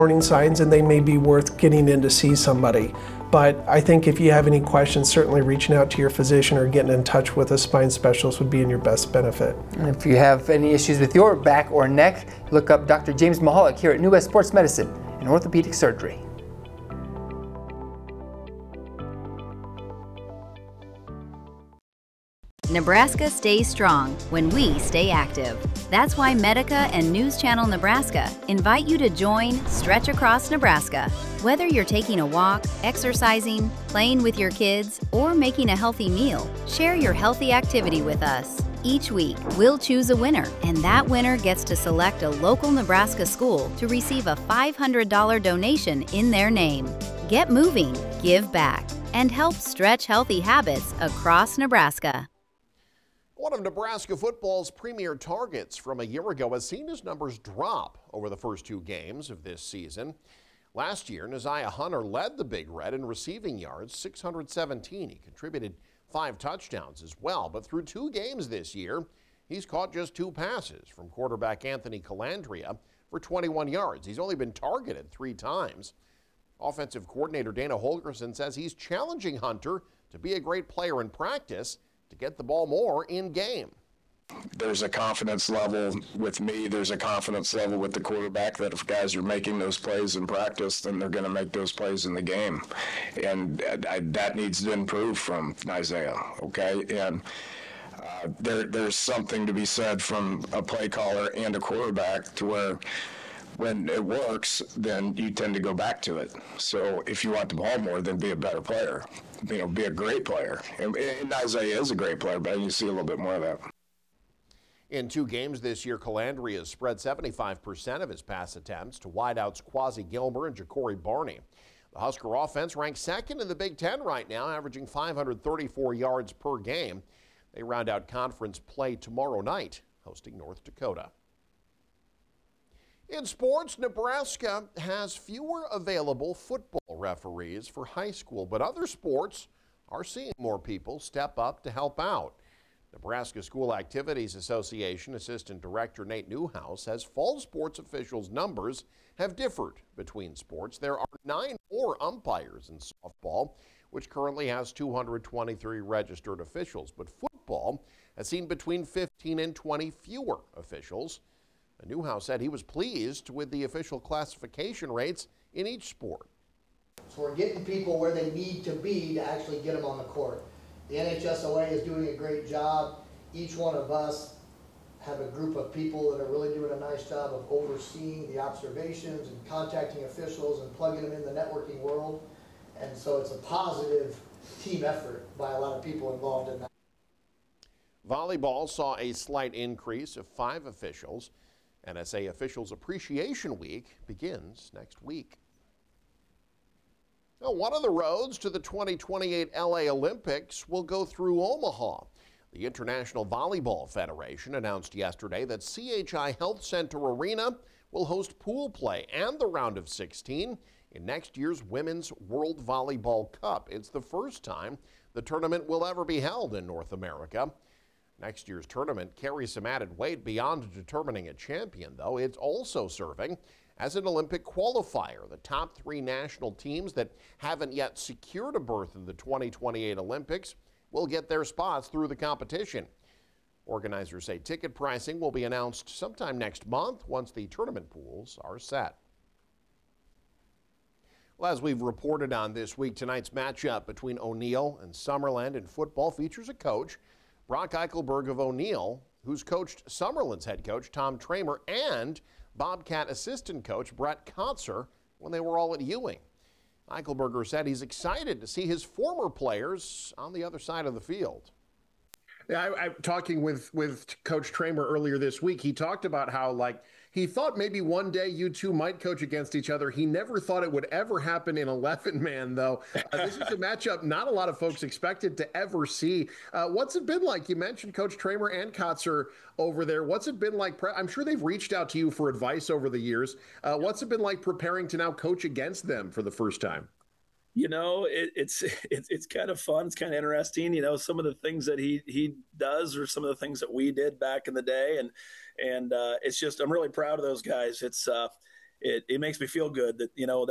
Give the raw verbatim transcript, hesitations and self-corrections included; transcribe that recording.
warning signs and they may be worth getting in to see somebody. But I think if you have any questions, certainly reaching out to your physician or getting in touch with a spine specialist would be in your best benefit. And if you have any issues with your back or neck, look up Doctor James Mahalik here at New West Sports Medicine and Orthopedic Surgery. Nebraska stays strong when we stay active. That's why Medica and News Channel Nebraska invite you to join Stretch Across Nebraska. Whether you're taking a walk, exercising, playing with your kids, or making a healthy meal, share your healthy activity with us. Each week, we'll choose a winner, and that winner gets to select a local Nebraska school to receive a five hundred dollars donation in their name. Get moving, give back, and help stretch healthy habits across Nebraska. One of Nebraska football's premier targets from a year ago has seen his numbers drop over the first two games of this season. Last year, Neziah Hunter led the Big Red in receiving yards, six hundred seventeen. He contributed five touchdowns as well, but through two games this year, he's caught just two passes from quarterback Anthony Calandria for twenty-one yards. He's only been targeted three times. Offensive coordinator Dana Holgerson says he's challenging Hunter to be a great player in practice to get the ball more in game. There's a confidence level with me, there's a confidence level with the quarterback that if guys are making those plays in practice, then they're going to make those plays in the game. And I, that needs to improve from Isaiah, okay? And uh, there, there's something to be said from a play caller and a quarterback to where when it works, then you tend to go back to it. So if you want the ball more, then be a better player. You know, be a great player. And, and Isaiah is a great player, but you see a little bit more of that. In two games this year, Calandria has spread seventy-five percent of his pass attempts to wideouts Quasi Gilmer and Ja'Cory Barney. The Husker offense ranks second in the Big Ten right now, averaging five hundred thirty-four yards per game. They round out conference play tomorrow night, hosting North Dakota. In sports, Nebraska has fewer available football referees for high school, but other sports are seeing more people step up to help out. Nebraska School Activities Association Assistant Director Nate Newhouse says fall sports officials' numbers have differed between sports. There are nine more umpires in softball, which currently has two hundred twenty-three registered officials, but football has seen between fifteen and twenty fewer officials. Newhouse said he was pleased with the official classification rates in each sport. So we're getting people where they need to be to actually get them on the court. The N H S O A is doing a great job. Each one of us have a group of people that are really doing a nice job of overseeing the observations and contacting officials and plugging them in the networking world. And so it's a positive team effort by a lot of people involved in that. Volleyball saw a slight increase of five officials. N S A Officials Appreciation Week begins next week. Now, one of the roads to the twenty twenty-eight L A Olympics will go through Omaha. The International Volleyball Federation announced yesterday that C H I Health Center Arena will host pool play and the round of sixteen in next year's Women's World Volleyball Cup. It's the first time the tournament will ever be held in North America. Next year's tournament carries some added weight beyond determining a champion, though. It's also serving as an Olympic qualifier. The top three national teams that haven't yet secured a berth in the twenty twenty-eight Olympics will get their spots through the competition. Organizers say ticket pricing will be announced sometime next month once the tournament pools are set. Well, as we've reported on this week, tonight's matchup between O'Neill and Summerland in football features a coach, Brock Eichelberg of O'Neill, who's coached Summerland's head coach, Tom Tramer, and Bobcat assistant coach, Brett Kotzer, when they were all at Ewing. Eichelberger said he's excited to see his former players on the other side of the field. Yeah, I, I'm talking with, with Coach Tramer earlier this week. He talked about how, like, he thought maybe one day you two might coach against each other. He never thought it would ever happen in eleven man, though. Uh, this is a matchup not a lot of folks expected to ever see. Uh, what's it been like? You mentioned Coach Tramer and Kotzer over there. What's it been like? I'm sure they've reached out to you for advice over the years. Uh, what's it been like preparing to now coach against them for the first time? You know, it, it's it's it's kind of fun. It's kind of interesting. You know, some of the things that he he does, or some of the things that we did back in the day, and and uh, it's just I'm really proud of those guys. It's uh, it, it makes me feel good that, you know,